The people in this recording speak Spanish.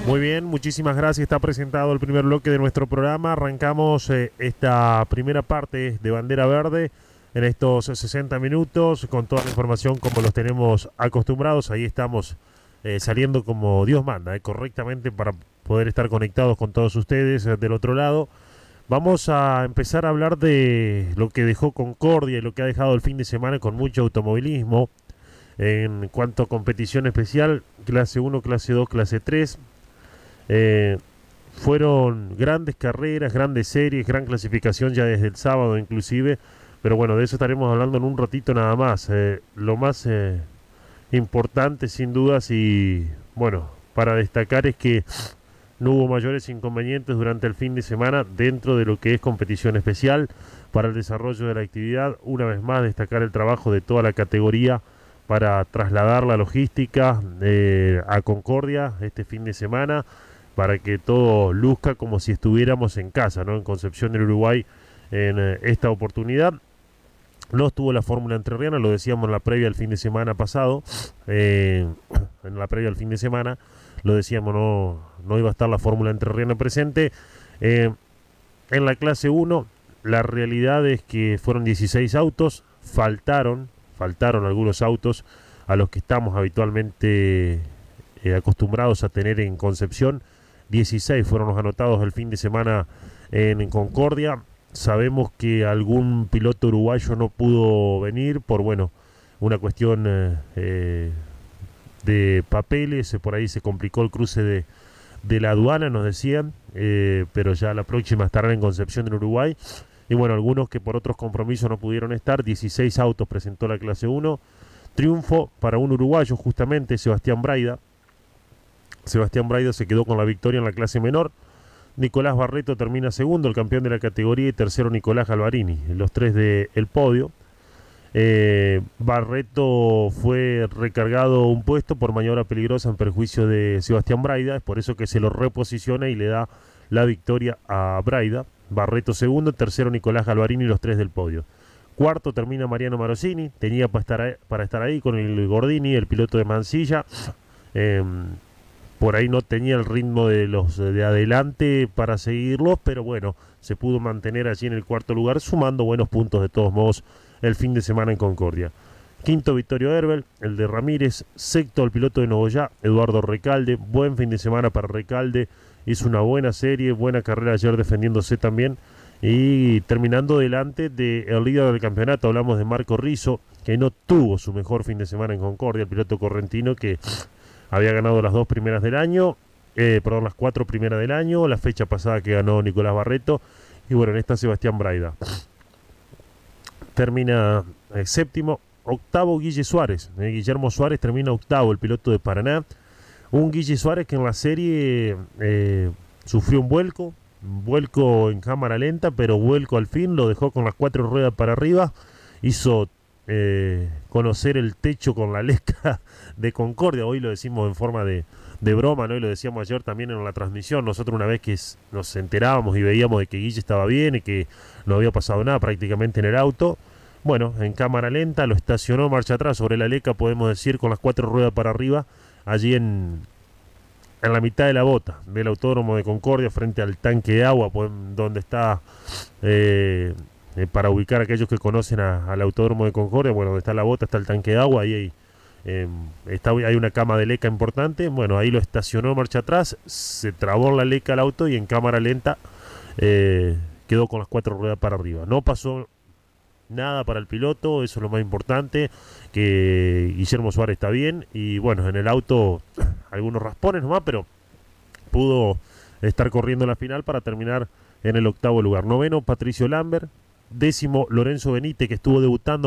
Muy bien, muchísimas gracias. Está presentado el primer bloque de nuestro programa. Arrancamos esta primera parte de Bandera Verde en estos 60 minutos con toda la información como los tenemos acostumbrados. Ahí estamos saliendo como Dios manda, correctamente para poder estar conectados con todos ustedes del otro lado. Vamos a empezar a hablar de lo que dejó Concordia y lo que ha dejado el fin de semana con mucho automovilismo. En cuanto a competición especial, clase 1, clase 2, clase 3. Fueron grandes carreras, grandes series, gran clasificación ya desde el sábado inclusive, pero bueno, de eso estaremos hablando en un ratito nada más. Lo más importante sin dudas y bueno, para destacar es que no hubo mayores inconvenientes durante el fin de semana dentro de lo que es competición especial para el desarrollo de la actividad. Una vez más destacar el trabajo de toda la categoría para trasladar la logística a Concordia este fin de semana, para que todo luzca como si estuviéramos en casa, ¿no? En Concepción del Uruguay en esta oportunidad. No estuvo la Fórmula Entrerriana, lo decíamos en la previa al fin de semana pasado, en la previa al fin de semana, lo decíamos, no iba a estar la Fórmula Entrerriana presente. En la clase 1, la realidad es que fueron 16 autos, faltaron algunos autos a los que estamos habitualmente acostumbrados a tener en Concepción. 16 fueron los anotados el fin de semana en Concordia. Sabemos que algún piloto uruguayo no pudo venir por, bueno, una cuestión de papeles. Por ahí se complicó el cruce de la aduana, nos decían, pero ya la próxima estarán en Concepción del Uruguay. Y bueno, algunos que por otros compromisos no pudieron estar. 16 autos presentó la clase 1. Triunfo para un uruguayo, justamente, Sebastián Braida. Sebastián Braida se quedó con la victoria en la clase menor. Nicolás Barreto termina segundo, el campeón de la categoría, y tercero Nicolás Galvarini, los tres del podio. Barreto fue recargado un puesto por maniobra peligrosa en perjuicio de Sebastián Braida, es por eso que se lo reposiciona y le da la victoria a Braida. Barreto segundo, tercero Nicolás Galvarini, los tres del podio. Cuarto termina Mariano Marosini, tenía para estar ahí con el Gordini, el piloto de Mansilla. Por ahí no tenía el ritmo de los de adelante para seguirlos, pero bueno, se pudo mantener allí en el cuarto lugar, sumando buenos puntos de todos modos el fin de semana en Concordia. Quinto, Vittorio Herbel, el de Ramírez. Sexto, el piloto de Nogoyá, Eduardo Recalde. Buen fin de semana para Recalde, hizo una buena serie, buena carrera ayer defendiéndose también. Y terminando delante del líder del campeonato, hablamos de Marco Rizzo, que no tuvo su mejor fin de semana en Concordia, el piloto correntino que había ganado las 2 primeras del año, las 4 primeras del año, la fecha pasada que ganó Nicolás Barreto, y bueno, en esta Sebastián Braida. Termina séptimo. Octavo, Guille Suárez. Guillermo Suárez termina octavo, el piloto de Paraná. Un Guille Suárez que en la serie sufrió un vuelco en cámara lenta, pero vuelco al fin, lo dejó con las 4 ruedas para arriba, hizo conocer el techo con la lesca de Concordia. Hoy lo decimos en forma de broma, ¿no? Y lo decíamos ayer también en la transmisión. Nosotros una vez que nos enterábamos y veíamos de que Guille estaba bien y que no había pasado nada prácticamente en el auto, bueno, en cámara lenta lo estacionó marcha atrás sobre la leca, podemos decir, con las 4 ruedas para arriba, allí en la mitad de la bota del Autódromo de Concordia, frente al tanque de agua, donde está, para ubicar a aquellos que conocen al Autódromo de Concordia, bueno, donde está la bota, está el tanque de agua, ahí hay una cama de leca importante. Bueno, ahí lo estacionó marcha atrás, se trabó en la leca el auto y en cámara lenta quedó con las 4 ruedas para arriba. No pasó nada para el piloto, eso es lo más importante, que Guillermo Suárez está bien, y bueno, en el auto algunos raspones nomás, pero pudo estar corriendo la final para terminar en el octavo lugar. Noveno, Patricio Lambert. Décimo, Lorenzo Benítez, que estuvo debutando